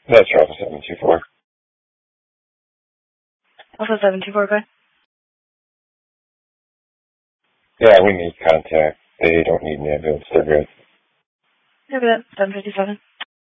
That's Alpha 724. Alpha 724, go ahead. Yeah, we need contact. They don't need an ambulance. They're good. Copy that. 757.